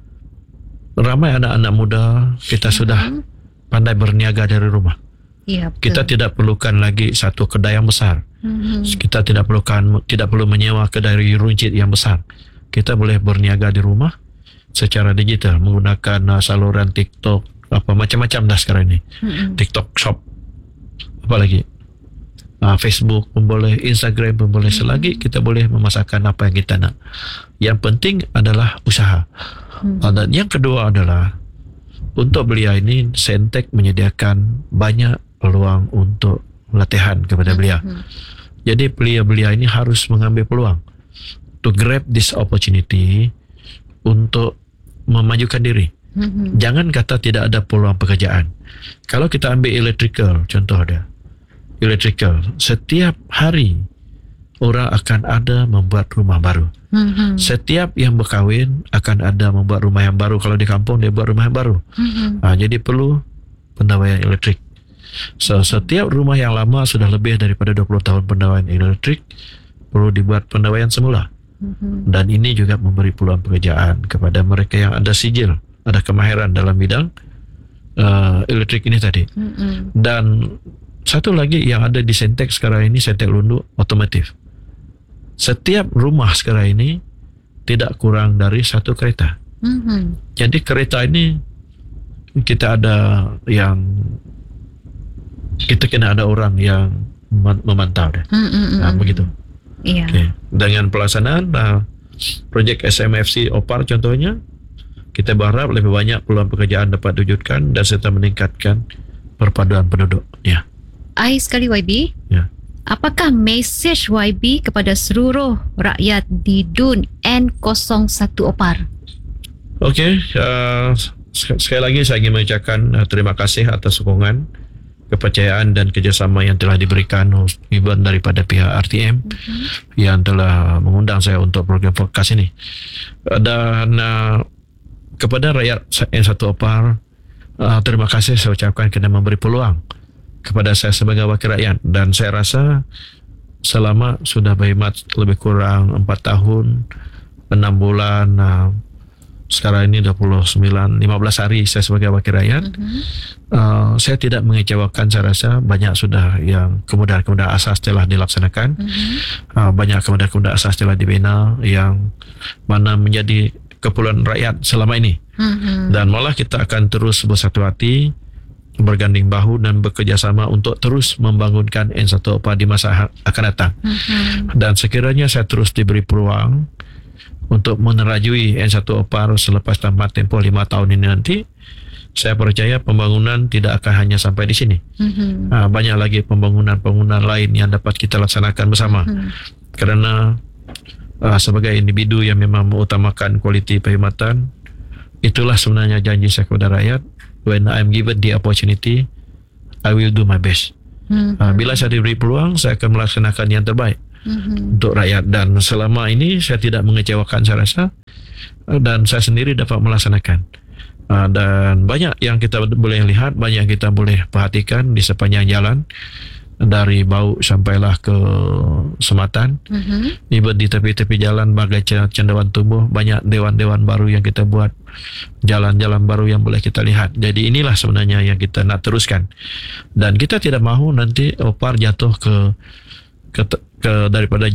ramai anak-anak muda kita sudah pandai berniaga dari rumah. Ya, betul. Kita tidak perlukan lagi satu kedai yang besar. Kita tidak perlu menyewa kedai runcit yang besar. Kita boleh berniaga di rumah secara digital menggunakan saluran TikTok, macam-macam dah sekarang ini. TikTok Shop, apa lagi? Facebook pun boleh, Instagram pun boleh, selagi kita boleh memasarkan apa yang kita nak. Yang penting adalah usaha. Dan yang kedua adalah untuk belia ini Sentek menyediakan banyak peluang untuk latihan kepada belia. Jadi belia-belia ini harus mengambil peluang to grab this opportunity untuk memajukan diri. Jangan kata tidak ada peluang pekerjaan. Kalau kita ambil electrical, contoh dia, electrical, setiap hari orang akan ada membuat rumah baru. Setiap yang berkahwin akan ada membuat rumah yang baru. Kalau di kampung dia buat rumah yang baru. Jadi perlu pendawaian elektrik. So, setiap rumah yang lama sudah lebih daripada 20 tahun pendawaian elektrik, perlu dibuat pendawaian semula. Dan ini juga memberi peluang pekerjaan kepada mereka yang ada sijil, ada kemahiran dalam bidang elektrik ini tadi. Dan satu lagi yang ada di Sentek sekarang ini, Sentek Lundu otomotif. Setiap rumah sekarang ini tidak kurang dari satu kereta. Jadi kereta ini kita ada yang kita kena ada orang yang memantau dia. Begitu. Iya. Okay. Dengan pelaksanaan projek SMFC Opar contohnya, kita berharap lebih banyak peluang pekerjaan dapat diwujudkan dan serta meningkatkan perpaduan penduduk. Ya. Akhir sekali YB. Ya. Apakah mesej YB kepada seluruh rakyat di DUN N01 Opar? Okey, sekali lagi saya ingin mengucapkan terima kasih atas sokongan, kepercayaan dan kerjasama yang telah diberikan even daripada pihak RTM yang telah mengundang saya untuk program podcast ini. Dan kepada rakyat N1 Opar, terima kasih saya ucapkan kerana memberi peluang kepada saya sebagai wakil rakyat. Dan saya rasa selama sudah berkhidmat lebih kurang 4 tahun 6 bulan, sekarang ini 15 hari saya sebagai wakil rakyat, saya tidak mengecewakan. Saya rasa banyak sudah yang kemudahan-kemudahan asas telah dilaksanakan, banyak kemudahan-kemudahan asas telah dibina yang mana menjadi keperluan rakyat selama ini. Dan malah kita akan terus bersatu hati, berganding bahu dan bekerjasama untuk terus membangunkan N1 Opar di masa akan datang. Dan sekiranya saya terus diberi peluang untuk menerajui N1 Opar selepas tamat tempoh 5 tahun ini nanti, saya percaya pembangunan tidak akan hanya sampai di sini. Banyak lagi pembangunan-pembangunan lain yang dapat kita laksanakan bersama. Kerana sebagai individu yang memang mengutamakan kualiti perkhidmatan, itulah sebenarnya janji saya kepada rakyat. When I'm given the opportunity, I will do my best. Bila saya diberi peluang, saya akan melaksanakan yang terbaik untuk rakyat. Dan selama ini saya tidak mengecewakan, saya rasa, dan saya sendiri dapat melaksanakan. Dan banyak yang kita boleh lihat, banyak yang kita boleh perhatikan di sepanjang jalan, dari Bau sampailah ke Sematan. Even di tepi-tepi jalan bagai cendawan tumbuh, banyak dewan-dewan baru yang kita buat, jalan-jalan baru yang boleh kita lihat. Jadi inilah sebenarnya yang kita nak teruskan. Dan kita tidak mahu nanti Opar jatuh ke daripada